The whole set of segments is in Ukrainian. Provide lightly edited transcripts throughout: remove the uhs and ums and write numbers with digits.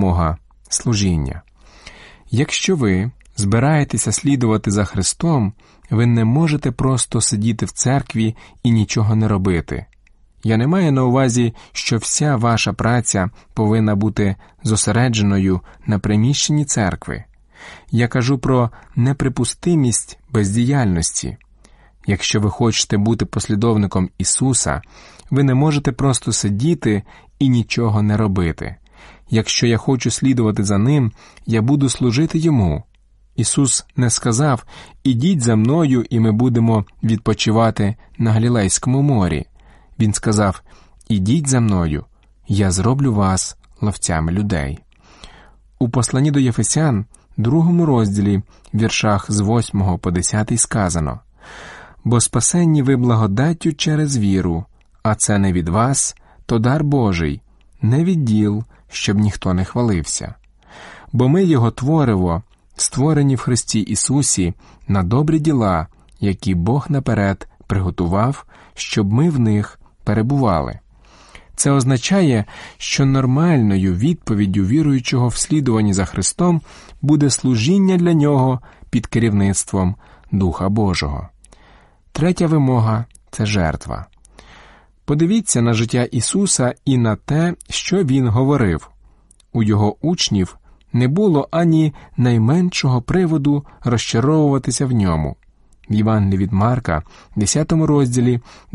вимога – служіння. Якщо ви збираєтеся слідувати за Христом, ви не можете просто сидіти в церкві і нічого не робити. Я не маю на увазі, що вся ваша праця повинна бути зосередженою на приміщенні церкви. Я кажу про неприпустимість бездіяльності. Якщо ви хочете бути послідовником Ісуса, ви не можете просто сидіти і нічого не робити. Якщо я хочу слідувати за Ним, я буду служити Йому. Ісус не сказав: «Ідіть за мною, і ми будемо відпочивати на Галілейському морі». Він сказав: «Ідіть за мною, я зроблю вас ловцями людей». У посланні до Єфесян, 2 розділі, віршах з 8 по 10 сказано: «Бо спасенні ви благодаттю через віру, а це не від вас, то дар Божий, не від діл, щоб ніхто не хвалився. Бо ми Його твориво, створені в Христі Ісусі на добрі діла, які Бог наперед приготував, щоб ми в них перебували». Це означає, що нормальною відповіддю віруючого в слідуванні за Христом буде служіння для нього під керівництвом Духа Божого. Третя вимога – це жертва. Подивіться на життя Ісуса і на те, що Він говорив. У Його учнів не було ані найменшого приводу розчаровуватися в Ньому. В Євангелії від Марка, 10 розділі,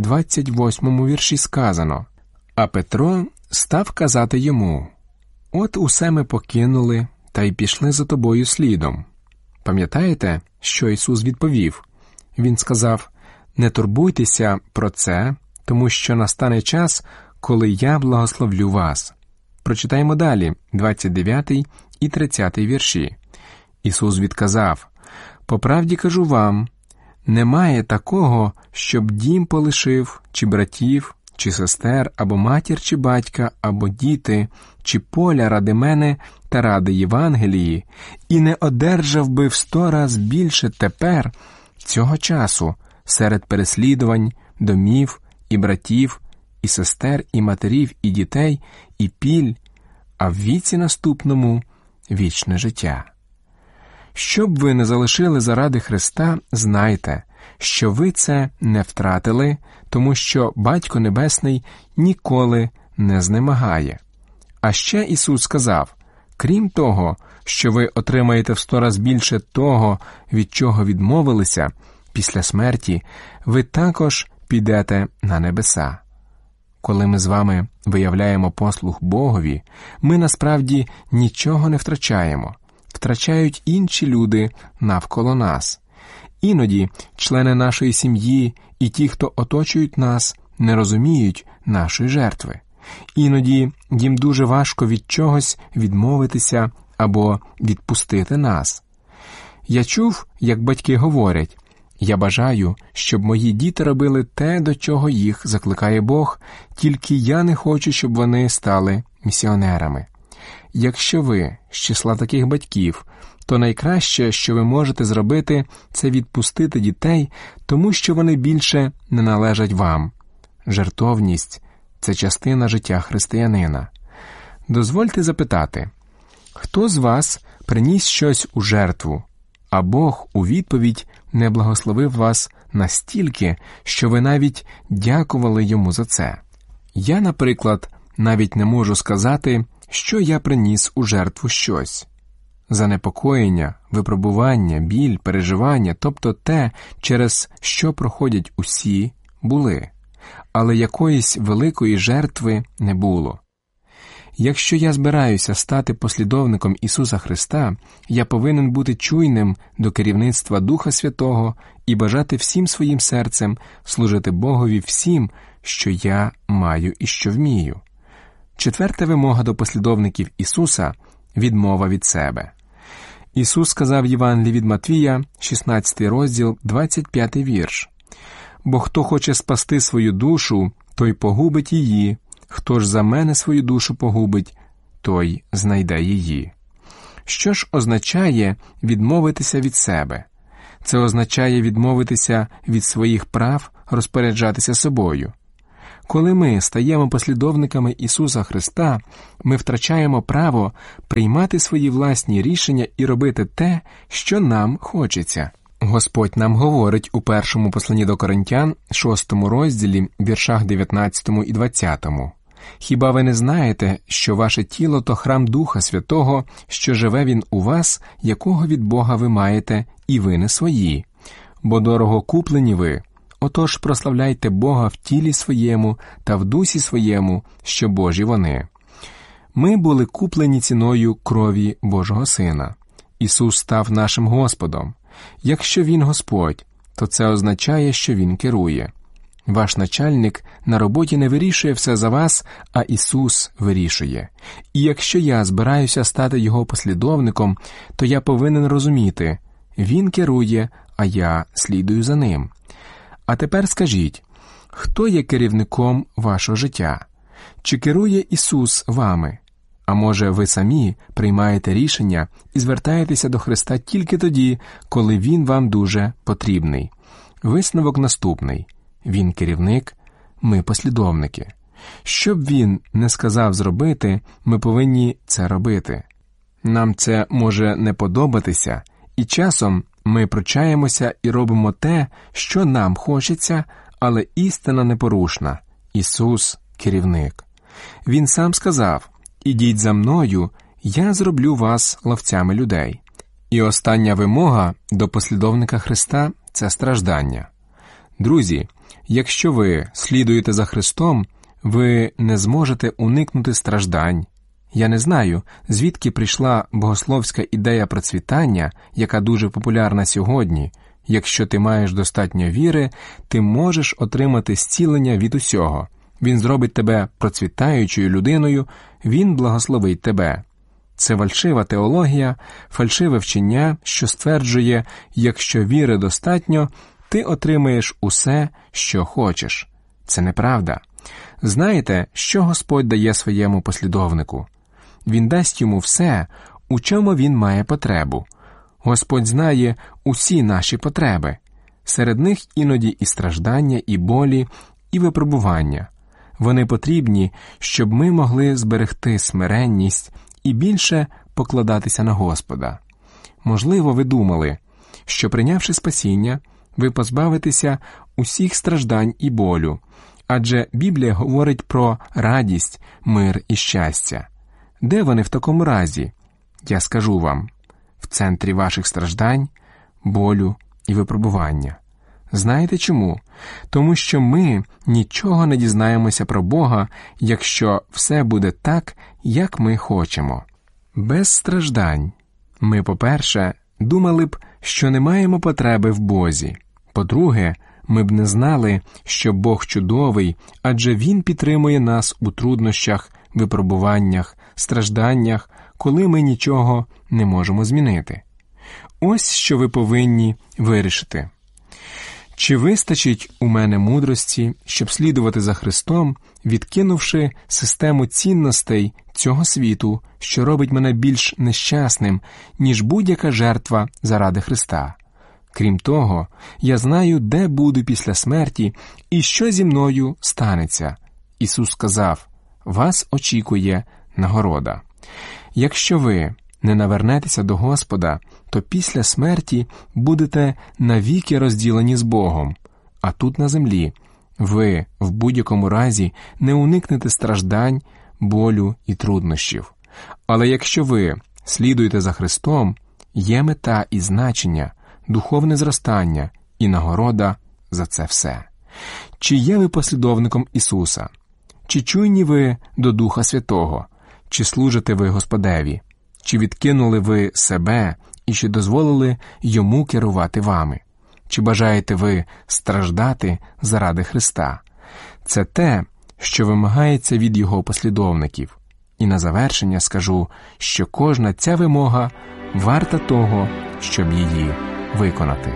28 вірші сказано: «А Петро став казати йому: от усе ми покинули та й пішли за тобою слідом». Пам'ятаєте, що Ісус відповів? Він сказав: «Не турбуйтеся про це, тому що настане час, коли я благословлю вас». Прочитаємо далі, 29 і 30 вірші. Ісус відказав: «По правді кажу вам, немає такого, щоб дім полишив, чи братів, чи сестер, або матір, чи батька, або діти, чи поля ради мене та ради Євангелії, і не одержав би в 100 раз більше тепер, цього часу, серед переслідувань, домів, і братів, і сестер, і матерів, і дітей, і піль, а в віці наступному – вічне життя». Що б ви не залишили заради Христа, знайте, що ви це не втратили, тому що Батько Небесний ніколи не знемагає. А ще Ісус сказав: «Крім того, що ви отримаєте в 100 раз більше того, від чого відмовилися, після смерті ви також підете на небеса». Коли ми з вами виявляємо послуг Богові, ми насправді нічого не втрачаємо. Втрачають інші люди навколо нас. Іноді члени нашої сім'ї і ті, хто оточують нас, не розуміють нашої жертви. Іноді їм дуже важко від чогось відмовитися або відпустити нас. Я чув, як батьки говорять: «Я бажаю, щоб мої діти робили те, до чого їх закликає Бог, тільки я не хочу, щоб вони стали місіонерами». Якщо ви з числа таких батьків, то найкраще, що ви можете зробити, це відпустити дітей, тому що вони більше не належать вам. Жертовність – це частина життя християнина. Дозвольте запитати, хто з вас приніс щось у жертву, а Бог у відповідь не благословив вас настільки, що ви навіть дякували Йому за це? Я, наприклад, навіть не можу сказати, що я приніс у жертву щось. Занепокоєння, випробування, біль, переживання, тобто те, через що проходять усі, були. Але якоїсь великої жертви не було. Якщо я збираюся стати послідовником Ісуса Христа, я повинен бути чуйним до керівництва Духа Святого і бажати всім своїм серцем служити Богові всім, що я маю і що вмію. Четверта вимога до послідовників Ісуса – відмова від себе. Ісус сказав в Євангелії від Матвія, 16 розділ, 25 вірш: «Бо хто хоче спасти свою душу, той погубить її, хто ж за мене свою душу погубить, той знайде її». Що ж означає відмовитися від себе? Це означає відмовитися від своїх прав розпоряджатися собою. Коли ми стаємо послідовниками Ісуса Христа, ми втрачаємо право приймати свої власні рішення і робити те, що нам хочеться. Господь нам говорить у першому посланні до Коринтян, 6 розділі, віршах 19 і 20. «Хіба ви не знаєте, що ваше тіло – то храм Духа Святого, що живе Він у вас, якого від Бога ви маєте, і ви не свої? Бо дорого куплені ви. Отож прославляйте Бога в тілі своєму та в дусі своєму, що Божі вони». Ми були куплені ціною крові Божого Сина. Ісус став нашим Господом. Якщо Він Господь, то це означає, що Він керує. Ваш начальник на роботі не вирішує все за вас, а Ісус вирішує. І якщо я збираюся стати Його послідовником, то я повинен розуміти, Він керує, а я слідую за Ним. А тепер скажіть, хто є керівником вашого життя? Чи керує Ісус вами? А може, ви самі приймаєте рішення і звертаєтеся до Христа тільки тоді, коли Він вам дуже потрібний? Висновок наступний. Він керівник, ми послідовники. Що б Він не сказав зробити, ми повинні це робити. Нам це може не подобатися, і часом ми пручаємося і робимо те, що нам хочеться, але істина непорушна. Ісус – керівник. Він сам сказав: «Ідіть за мною, я зроблю вас ловцями людей». І остання вимога до послідовника Христа – це страждання. Друзі, якщо ви слідуєте за Христом, ви не зможете уникнути страждань. Я не знаю, звідки прийшла богословська ідея процвітання, яка дуже популярна сьогодні. Якщо ти маєш достатньо віри, ти можеш отримати зцілення від усього. Він зробить тебе процвітаючою людиною, Він благословить тебе. Це фальшива теологія, фальшиве вчення, що стверджує, якщо віри достатньо, ти отримаєш усе, що хочеш. Це неправда. Знаєте, що Господь дає своєму послідовнику? Він дасть йому все, у чому він має потребу. Господь знає усі наші потреби. Серед них іноді і страждання, і болі, і випробування. Вони потрібні, щоб ми могли зберегти смиренність і більше покладатися на Господа. Можливо, ви думали, що прийнявши спасіння, ви позбавитеся усіх страждань і болю, адже Біблія говорить про радість, мир і щастя. Де вони в такому разі? Я скажу вам, в центрі ваших страждань, болю і випробування. Знаєте чому? Тому що ми нічого не дізнаємося про Бога, якщо все буде так, як ми хочемо. Без страждань. Ми, по-перше, думали б, що не маємо потреби в Бозі. По-друге, ми б не знали, що Бог чудовий, адже Він підтримує нас у труднощах, випробуваннях, стражданнях, коли ми нічого не можемо змінити. Ось що ви повинні вирішити. Чи вистачить у мене мудрості, щоб слідувати за Христом, відкинувши систему цінностей цього світу, що робить мене більш нещасним, ніж будь-яка жертва заради Христа? Крім того, я знаю, де буду після смерті і що зі мною станеться. Ісус сказав: «Вас очікує нагорода». Якщо ви не навернетеся до Господа, то після смерті будете навіки розділені з Богом. А тут на землі ви в будь-якому разі не уникнете страждань, болю і труднощів. Але якщо ви слідуєте за Христом, є мета і значення, духовне зростання і нагорода за це все. Чи є ви послідовником Ісуса? Чи чуйні ви до Духа Святого? Чи служите ви Господеві? Чи відкинули ви себе і чи дозволили Йому керувати вами? Чи бажаєте ви страждати заради Христа? Це те, що вимагається від Його послідовників. І на завершення скажу, що кожна ця вимога варта того, щоб її виконати.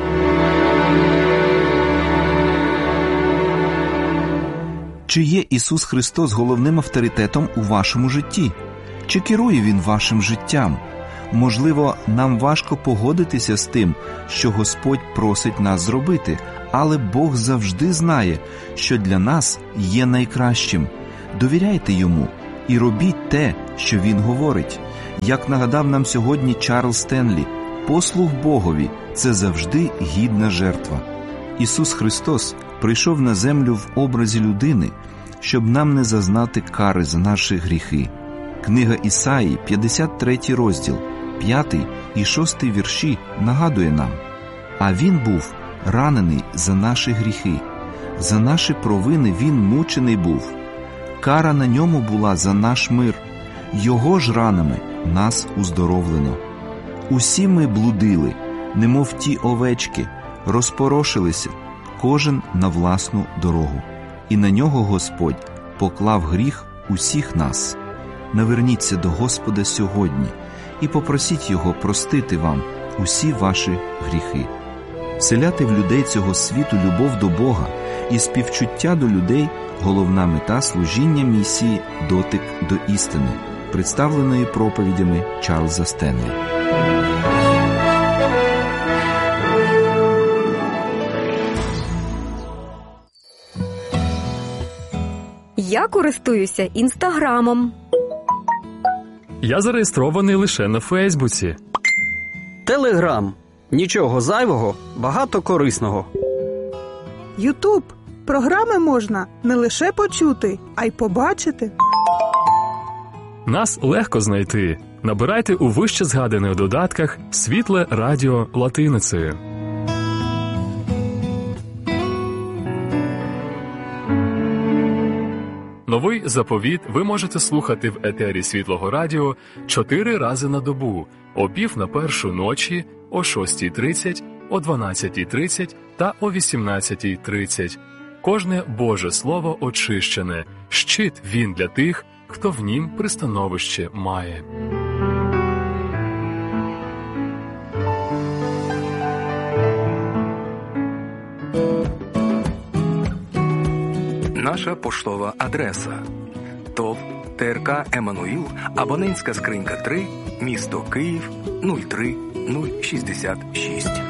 Чи є Ісус Христос головним авторитетом у вашому житті? Чи керує Він вашим життям? Можливо, нам важко погодитися з тим, що Господь просить нас зробити, Але Бог завжди знає, що для нас є найкращим. Довіряйте Йому і робіть те, що Він говорить. Як нагадав нам сьогодні Чарльз Стенлі, послух Богові – це завжди гідна жертва. Ісус Христос прийшов на землю в образі людини, щоб нам не зазнати кари за наші гріхи. Книга Ісаї, 53 розділ, 5 і 6 вірші нагадує нам: «А Він був ранений за наші гріхи, за наші провини Він мучений був. Кара на ньому була за наш мир, Його ж ранами нас уздоровлено. Усі ми блудили, немов ті овечки, розпорошилися, кожен на власну дорогу. І на нього Господь поклав гріх усіх нас. Наверніться до Господа сьогодні і попросіть Його простити вам усі ваші гріхи». Вселяти в людей цього світу любов до Бога і співчуття до людей – головна мета служіння місії «Дотик до істини», представленої проповідями Чарльза Стенлі. Я користуюся Інстаграмом. Я зареєстрований лише на Фейсбуці. Телеграм. Нічого зайвого, багато корисного. Ютуб. Програми можна не лише почути, а й побачити. Нас легко знайти. Набирайте у вище згаданих додатках «Світле радіо» латиницею. Новий заповіт ви можете слухати в етері Світлого радіо 4 рази на добу, о 12:45 ночі, о 6:30, о 12:30 та о 18:30. Кожне Боже Слово очищене, щит він для тих, хто в нім пристановище має. Наша поштова адреса: ТОВ ТРК «Еммануїл», абонентська скринька 3, місто Київ, 03066.